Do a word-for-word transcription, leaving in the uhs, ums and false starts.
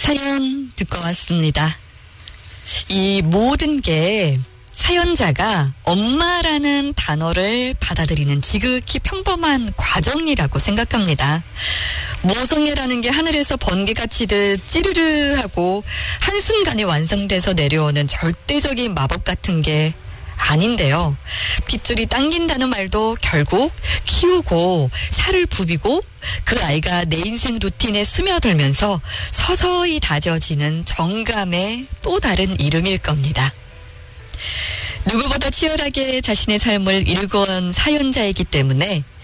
사연 듣고 왔습니다. 이 모든 게 사연자가 엄마라는 단어를 받아들이는 지극히 평범한 과정이라고 생각합니다. 모성애라는 게 하늘에서 번개가 치듯 찌르르 하고 한순간에 완성돼서 내려오는 절대적인 마법 같은 게 아닌데요. 핏줄이 당긴다는 말도 결국 키우고 살을 부비고 그 아이가 내 인생 루틴에 스며들면서 서서히 다져지는 정감의 또 다른 이름일 겁니다. 누구보다 치열하게 자신의 삶을 일궈온 사연자이기 때문에